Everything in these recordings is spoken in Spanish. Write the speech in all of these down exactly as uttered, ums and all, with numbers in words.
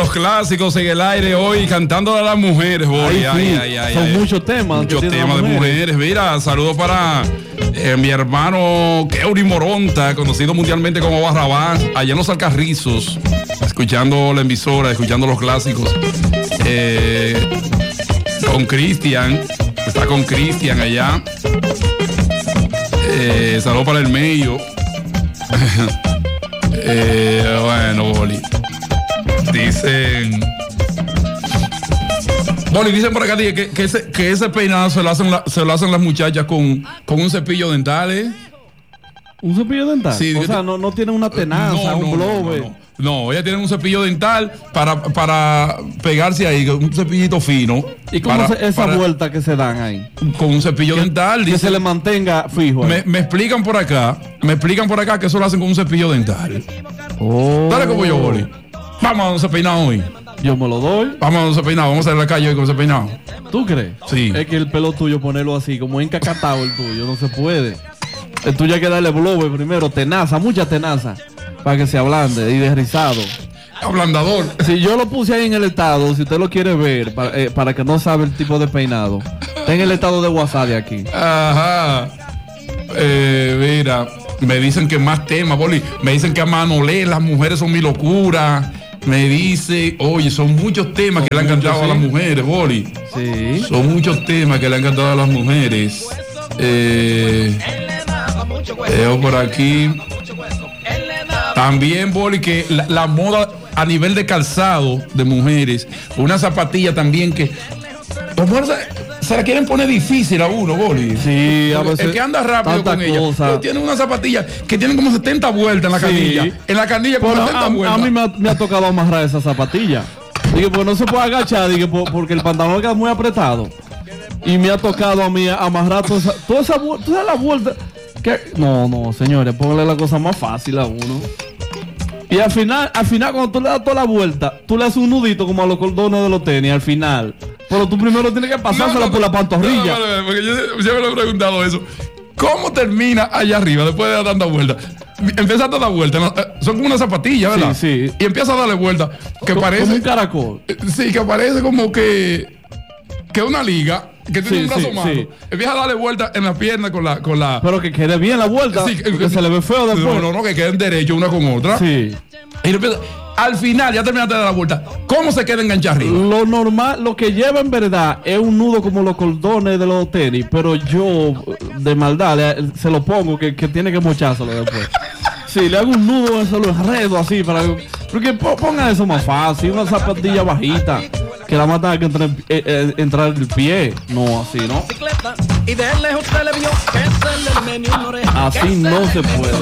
Los clásicos en el aire hoy, cantando a las mujeres, Boli. Ay, sí. ay, ay, ay, Son ay. muchos temas. Muchos temas de mujeres. Mira, saludos para eh, mi hermano Keuri Moronta, conocido mundialmente como Barrabás, allá en los Alcarrizos, escuchando la emisora, escuchando los clásicos. Eh, con Cristian, está con Cristian allá. Eh, saludos para el medio. eh, bueno, Boli. Dicen. Boli, dicen por acá que, que, ese, que ese peinado se lo hacen, la, se lo hacen las muchachas con, con un cepillo dental, ¿eh? ¿Un cepillo dental? Sí, o sea, no, no tiene una tenaza, no, un no, blower. No, no, no. no, ellas tienen un cepillo dental para, para pegarse ahí, un cepillito fino. ¿Y cómo para, se, esa para, vuelta que se dan ahí? Con un cepillo que, dental. Que dice, se le mantenga fijo. Me, me explican por acá, me explican por acá que eso lo hacen con un cepillo dental. Oh. Dale como yo, Boli. Vamos a ese peinado hoy. Yo me lo doy. Vamos a ese peinado, vamos a salir a la calle hoy con ese peinado. ¿Tú crees? Sí. Es que el pelo tuyo, ponerlo así, como encacatado el tuyo, no se puede. El tuyo hay que darle blower primero, tenaza, mucha tenaza, para que se ablande y desrizado. Ablandador. Si yo lo puse ahí en el estado, si usted lo quiere ver, para, eh, para que no sabe el tipo de peinado, está en el estado de WhatsApp de aquí. Ajá. Eh, mira, me dicen que más temas, Boli. Me dicen que a Manolé las mujeres son mi locura. Me dice, oye, son muchos temas son que le han cantado sí. a las mujeres, Boli. Sí. Son muchos temas que le han cantado a las mujeres. Eh, veo por aquí. También, Boli, que la, la moda a nivel de calzado de mujeres, una zapatilla también que las mujeres se, se la quieren poner difícil a uno, Boli. Sí, a veces el que anda rápido con ella tiene una zapatilla que tiene como setenta vueltas en la sí. canilla. En la canilla como setenta a, vueltas. A mí me ha, me ha tocado amarrar esa zapatilla. Digo, pues no se puede agachar, digo, porque el pantalón queda muy apretado. Y me ha tocado a mí amarrar toda esa, toda esa, toda la vuelta. Que, no, no, señores, póngale la cosa más fácil a uno. Y al final, al final cuando tú le das toda la vuelta, tú le haces un nudito como a los cordones de los tenis al final. Pero tú primero tienes que pasársela no, no, por la pantorrilla. No, no, porque yo, yo me lo he preguntado eso. ¿Cómo termina allá arriba después de dar tanta vuelta? Empieza a dar vueltas, ¿no? Son como una zapatilla, ¿verdad? Sí, sí. Y empieza a darle vuelta. Que como, parece. Como un caracol. Sí, que parece como que. Que una liga. Que tiene sí, un brazo sí, malo. Sí. Empieza a darle vuelta en la pierna con la, con la. Pero que quede bien la vuelta. Sí, que, que se le ve feo después. No, no, no, que queden derechos una con otra. Sí. Y empieza, al final, ya terminaste de dar la vuelta. ¿Cómo se queda enganchado arriba? Lo normal, lo que lleva en verdad es un nudo como los cordones de los tenis. Pero yo, de maldad, le, se lo pongo que, que tiene que mochárselo después. Sí, le hago un nudo, se lo enredo así para porque pongan eso más fácil, una zapatilla bajita que la mata que entre, eh, eh, entrar el pie, no así, ¿no? Así no se puede.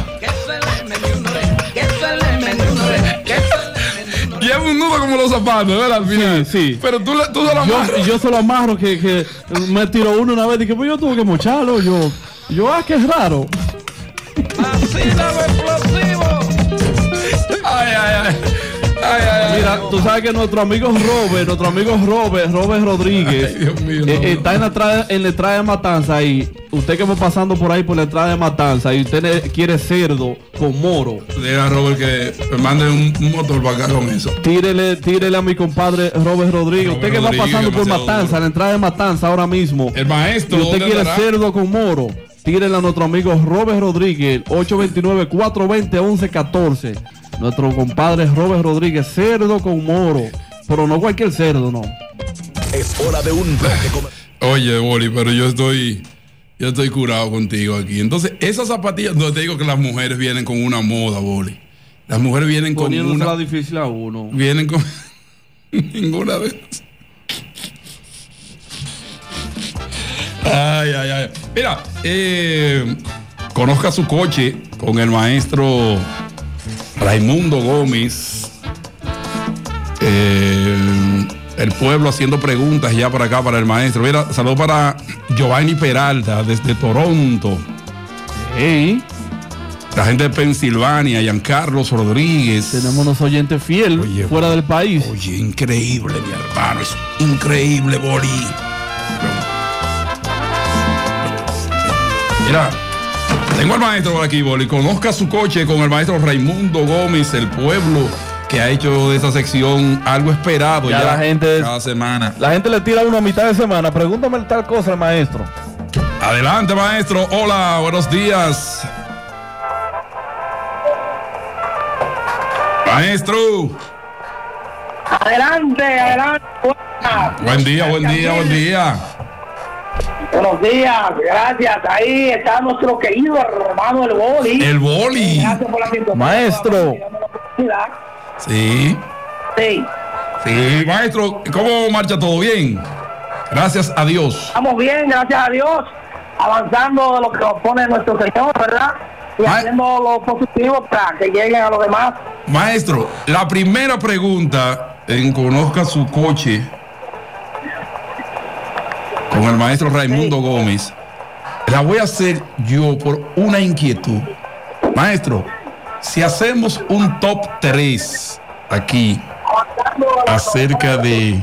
Lleva un nudo como los zapatos, ¿verdad? Al final. Sí, sí. Pero tú, tú se lo amarras. Yo, yo se lo amarro que, que me tiró uno una vez y que pues yo tuve que mocharlo, yo, yo ah, que es raro. Así de explosivo. Ay, ay, ay. Ay, ay, Mira, tú sabes que nuestro amigo Robert, nuestro amigo Robert, Robert Rodríguez, ay, Dios mío, eh, no, está no. en la entrada, en la entrada de Matanza y usted que va pasando por ahí por la entrada de Matanza y usted le quiere cerdo con moro. Dile a Robert que me mande un, un motor para acá con eso. Tírele, tírele a mi compadre Robert Rodríguez. Robert usted que Rodríguez, va pasando por Matanza, duro. La entrada de Matanza ahora mismo. El maestro. Y usted quiere andará? cerdo con moro. Tírele a nuestro amigo Robert Rodríguez, ocho dos nueve, cuatro dos cero, once uno cuatro. Nuestro compadre Robert Rodríguez, cerdo con moro. Pero no cualquier cerdo, no. Es hora de un bloque comercial. Oye, Boli, pero yo estoy, yo estoy curado contigo aquí. Entonces, esas zapatillas, no te digo que las mujeres vienen con una moda, Boli. Las mujeres vienen con una. La difícil a uno. Vienen con ninguna de esas. Ay, ay, ay. Mira, eh, conozca su coche con el maestro Raimundo Gómez. Eh, el pueblo haciendo preguntas ya por acá para el maestro. Mira, saludo para Giovanni Peralta desde Toronto. Hey. La gente de Pensilvania, Giancarlos Rodríguez. Tenemos unos oyentes fieles oye, fuera del país. Oye, increíble, mi hermano. Es increíble, Boli. Mira, tengo al maestro por aquí, Boli. Conozca su coche con el maestro Raimundo Gómez, el pueblo que ha hecho de esa sección algo esperado Ya ya, la gente- cada semana. La gente le tira a uno a mitad de semana. Pregúntame tal cosa al maestro. Adelante, maestro. Hola, buenos días. Maestro. Adelante, adelante. Buen día, buen día, buen día. Buenos días, gracias. Ahí está nuestro querido hermano el boli. El boli. Gracias por la sintonía. Maestro. Sí, Sí, sí, maestro. ¿Cómo marcha todo bien? Gracias a Dios. estamos bien, gracias a Dios. Avanzando de lo que nos pone nuestro Señor, ¿verdad? Y Ma- haciendo lo positivo para que lleguen a los demás. Maestro, la primera pregunta en Conozca su coche con el maestro Raimundo Gómez, la voy a hacer yo por una inquietud. Maestro, si hacemos un top tres aquí acerca de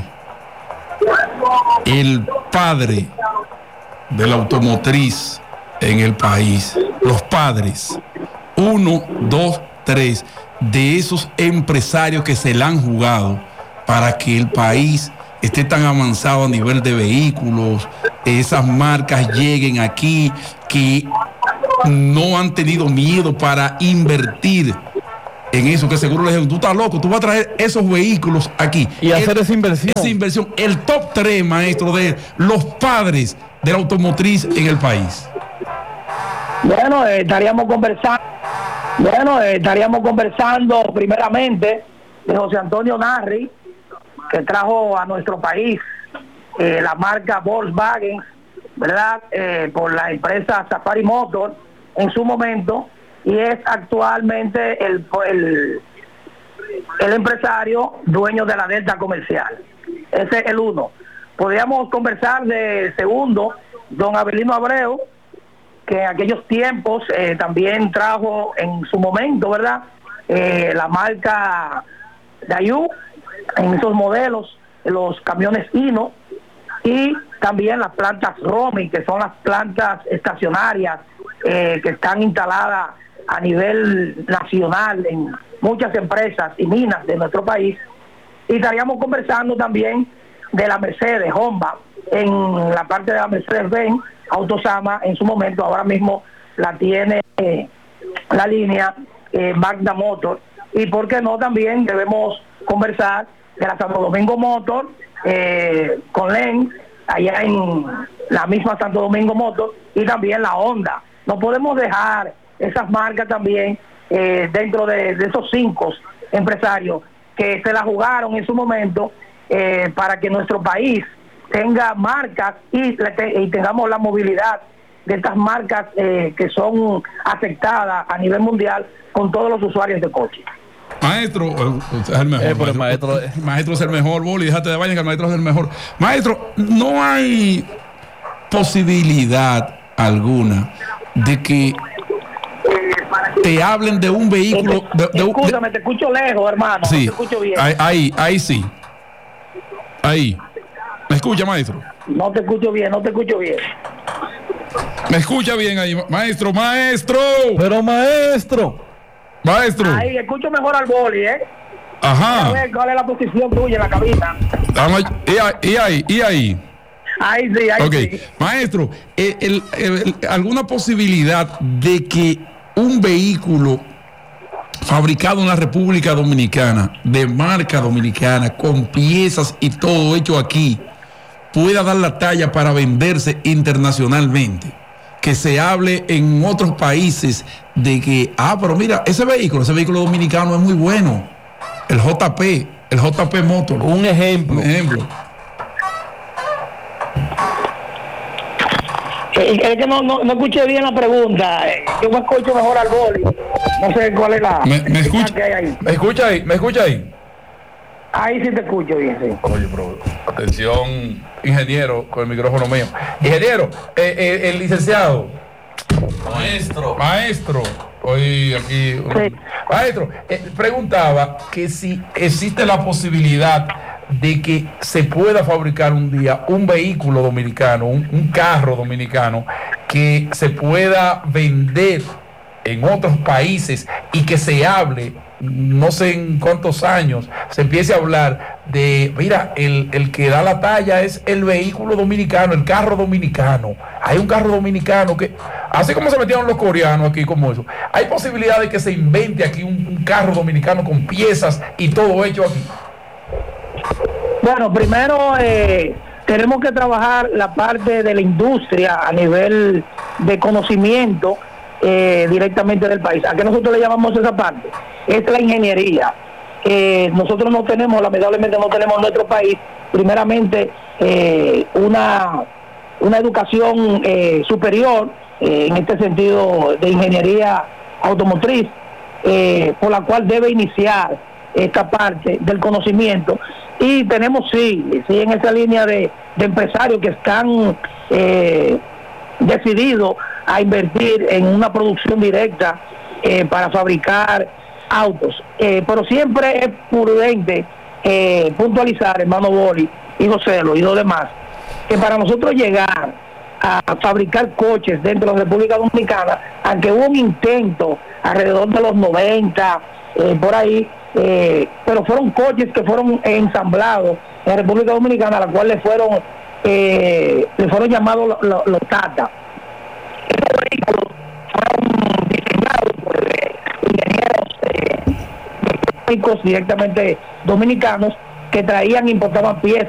el padre de la automotriz en el país, los padres, uno, dos, tres, de esos empresarios que se la han jugado para que el país esté tan avanzado a nivel de vehículos, esas marcas lleguen aquí, que no han tenido miedo para invertir en eso, que seguro le dijeron, tú estás loco, tú vas a traer esos vehículos aquí. Y hacer El- esa inversión. Esa inversión, el top tres, maestro, de los padres de la automotriz en el país. Bueno, eh, estaríamos conversando. Bueno, eh, estaríamos conversando primeramente de José Antonio Narri, que trajo a nuestro país eh, la marca Volkswagen, ¿verdad? Eh, por la empresa Safari Motor en su momento, y es actualmente el, el, el empresario dueño de la Delta Comercial. Ese es el uno. Podríamos conversar del segundo, don Abelino Abreu, que en aquellos tiempos eh, también trajo en su momento, ¿verdad? Eh, la marca Daewoo en esos modelos, los camiones Hino, y también las plantas Romy, que son las plantas estacionarias eh, que están instaladas a nivel nacional en muchas empresas y minas de nuestro país. Y estaríamos conversando también de la Mercedes Honda, en la parte de la Mercedes-Benz, Autosama en su momento, ahora mismo la tiene eh, la línea eh, Magna Motor, y por qué no también debemos conversar de la Santo Domingo Motor eh, con Len, allá en la misma Santo Domingo Motor, y también la Honda. No podemos dejar esas marcas también eh, dentro de, de esos cinco empresarios que se la jugaron en su momento eh, para que nuestro país tenga marcas y, y tengamos la movilidad de estas marcas eh, que son aceptadas a nivel mundial con todos los usuarios de coche. Maestro, eh, usted es el mejor. Eh, pero el maestro- maestro es el mejor, Boli, déjate de vaina que el maestro es el mejor. Maestro, no hay posibilidad alguna de que te hablen de un vehículo. De, de- de- Escúchame, te escucho lejos, hermano. sí, No te escucho bien. ahí, ahí, ahí sí. Ahí. ¿Me escucha, maestro? No te escucho bien, no te escucho bien. ¿Me escucha bien ahí? Maestro, maestro. Pero maestro. Maestro. Ahí escucho mejor al boli, ¿eh? A Ajá. ver cuál es la posición tuya en la cabina. Vamos, y ahí, y ahí, y ahí. Ahí sí, ahí Ok, sí. maestro, el- el- el- ¿alguna posibilidad de que un vehículo fabricado en la República Dominicana, de marca dominicana, con piezas y todo hecho aquí, pueda dar la talla para venderse internacionalmente? Que se hable en otros países de que, ah, pero mira, ese vehículo, ese vehículo dominicano es muy bueno. El J P, el J P Motor, Un ejemplo. un ejemplo. Eh, Es que no, no, no escuché bien la pregunta. Eh, Yo me escucho mejor al boli. No sé cuál es la. ¿Me, me el escucha? que hay ahí. ¿Me escucha ahí? ¿Me escucha ahí? Ahí sí te escucho bien, sí. Oye, pero atención, ingeniero, con el micrófono mío. Ingeniero, eh, eh, el licenciado. Maestro. Maestro. Hoy aquí. Sí. Maestro, eh, preguntaba que si existe la posibilidad de que se pueda fabricar un día un vehículo dominicano, un, un carro dominicano, que se pueda vender en otros países y que se hable no sé en cuántos años, se empiece a hablar de, mira, el, el que da la talla es el vehículo dominicano, el carro dominicano. Hay un carro dominicano que, así como se metieron los coreanos aquí como eso, hay posibilidad de que se invente aquí un, un carro dominicano con piezas y todo hecho aquí. Bueno, primero eh, tenemos que trabajar la parte de la industria a nivel de conocimiento eh, directamente del país. ¿A qué nosotros le llamamos esa parte? Es la ingeniería. Eh, nosotros no tenemos, lamentablemente no tenemos en nuestro país, primeramente, eh, una, una educación eh, superior, eh, en este sentido de ingeniería automotriz, eh, por la cual debe iniciar esta parte del conocimiento. Y tenemos sí, sí en esa línea de, de empresarios que están eh, decididos a invertir en una producción directa eh, para fabricar autos. Eh, pero siempre es prudente eh, puntualizar, hermano Boli y José Lo y los demás, que para nosotros llegar a fabricar coches dentro de la República Dominicana, aunque hubo un intento alrededor de los noventa, eh, por ahí, eh, pero fueron coches que fueron ensamblados en la República Dominicana, a la cual le fueron eh, le fueron llamados los lo, lo Tata. Estos vehículos fueron diseñados por eh, ingenieros eh, mecánicos directamente dominicanos que traían, importaban piezas